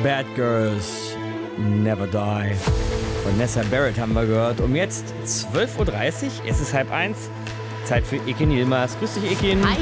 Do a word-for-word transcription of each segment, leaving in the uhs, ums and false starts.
Bad Girls Never Die. Vanessa Barrett haben wir gehört. Um jetzt zwölf Uhr dreißig, es ist halb eins. Zeit für Ekin Yilmaz. Grüß dich, Ekin. Hi.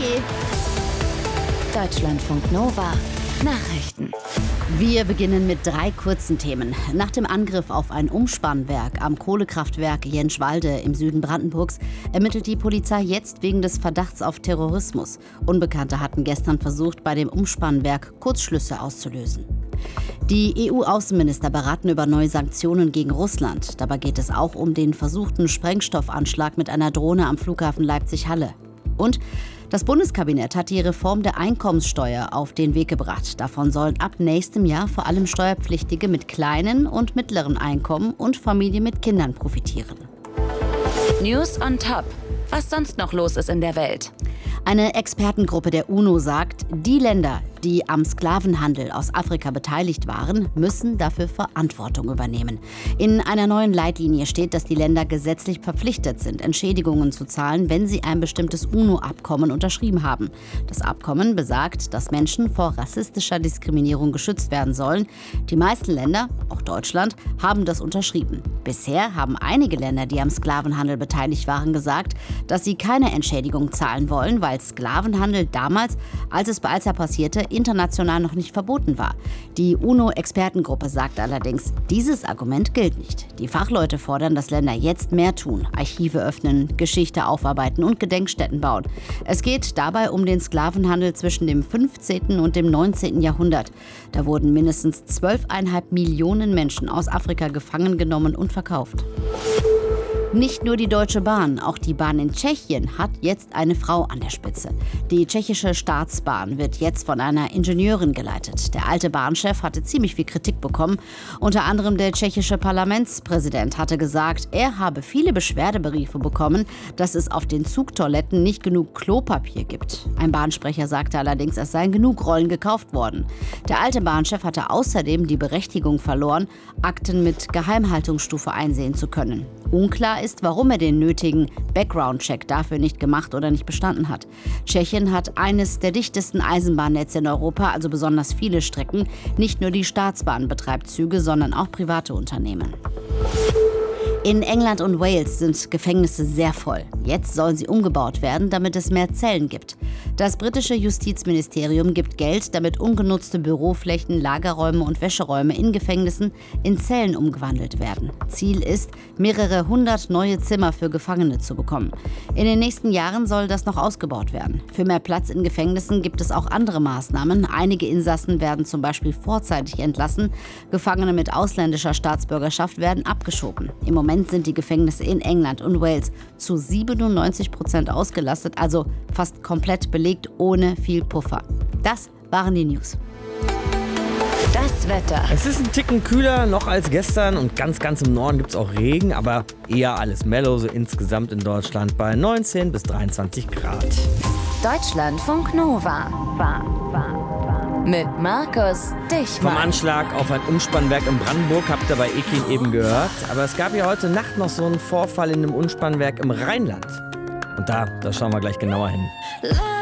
Deutschlandfunk Nova. Nachrichten. Wir beginnen mit drei kurzen Themen. Nach dem Angriff auf ein Umspannwerk am Kohlekraftwerk Jenschwalde im Süden Brandenburgs ermittelt die Polizei jetzt wegen des Verdachts auf Terrorismus. Unbekannte hatten gestern versucht, bei dem Umspannwerk Kurzschlüsse auszulösen. Die E U-Außenminister beraten über neue Sanktionen gegen Russland. Dabei geht es auch um den versuchten Sprengstoffanschlag mit einer Drohne am Flughafen Leipzig-Halle. Und das Bundeskabinett hat die Reform der Einkommenssteuer auf den Weg gebracht. Davon sollen ab nächstem Jahr vor allem Steuerpflichtige mit kleinen und mittleren Einkommen und Familien mit Kindern profitieren. News on top. Was sonst noch los ist in der Welt. Eine Expertengruppe der UNO sagt, die Länder, die am Sklavenhandel aus Afrika beteiligt waren, müssen dafür Verantwortung übernehmen. In einer neuen Leitlinie steht, dass die Länder gesetzlich verpflichtet sind, Entschädigungen zu zahlen, wenn sie ein bestimmtes UNO-Abkommen unterschrieben haben. Das Abkommen besagt, dass Menschen vor rassistischer Diskriminierung geschützt werden sollen. Die meisten Länder, auch Deutschland, haben das unterschrieben. Bisher haben einige Länder, die am Sklavenhandel beteiligt waren, gesagt, dass sie keine Entschädigung zahlen wollen, weil Sklavenhandel damals, als es als er passierte, international noch nicht verboten war. Die UNO-Expertengruppe sagt allerdings, dieses Argument gilt nicht. Die Fachleute fordern, dass Länder jetzt mehr tun, Archive öffnen, Geschichte aufarbeiten und Gedenkstätten bauen. Es geht dabei um den Sklavenhandel zwischen dem fünfzehnten und dem neunzehnten Jahrhundert. Da wurden mindestens zwölf Komma fünf Millionen Menschen aus Afrika gefangen genommen und verkauft. Nicht nur die Deutsche Bahn, auch die Bahn in Tschechien hat jetzt eine Frau an der Spitze. Die tschechische Staatsbahn wird jetzt von einer Ingenieurin geleitet. Der alte Bahnchef hatte ziemlich viel Kritik bekommen. Unter anderem der tschechische Parlamentspräsident hatte gesagt, er habe viele Beschwerdebriefe bekommen, dass es auf den Zugtoiletten nicht genug Klopapier gibt. Ein Bahnsprecher sagte allerdings, es seien genug Rollen gekauft worden. Der alte Bahnchef hatte außerdem die Berechtigung verloren, Akten mit Geheimhaltungsstufe einsehen zu können. Unklar ist, warum er den nötigen Background-Check dafür nicht gemacht oder nicht bestanden hat. Tschechien hat eines der dichtesten Eisenbahnnetze in Europa, also besonders viele Strecken. Nicht nur die Staatsbahn betreibt Züge, sondern auch private Unternehmen. In England und Wales sind Gefängnisse sehr voll. Jetzt sollen sie umgebaut werden, damit es mehr Zellen gibt. Das britische Justizministerium gibt Geld, damit ungenutzte Büroflächen, Lagerräume und Wäscheräume in Gefängnissen in Zellen umgewandelt werden. Ziel ist, mehrere hundert neue Zimmer für Gefangene zu bekommen. In den nächsten Jahren soll das noch ausgebaut werden. Für mehr Platz in Gefängnissen gibt es auch andere Maßnahmen. Einige Insassen werden zum Beispiel vorzeitig entlassen. Gefangene mit ausländischer Staatsbürgerschaft werden abgeschoben. Im Moment sind die Gefängnisse in England und Wales zu siebenundneunzig Prozent ausgelastet, also fast komplett belegt, ohne viel Puffer. Das waren die News. Das Wetter. Es ist ein Ticken kühler noch als gestern und ganz, ganz im Norden gibt es auch Regen, aber eher alles mellow, so insgesamt in Deutschland bei neunzehn bis dreiundzwanzig Grad. Deutschlandfunk Nova. War, war, war. Mit Markus Dichmann. Vom Anschlag auf ein Umspannwerk in Brandenburg habt ihr bei Ekin eben gehört. Aber es gab ja heute Nacht noch so einen Vorfall in einem Umspannwerk im Rheinland. Und da, da schauen wir gleich genauer hin.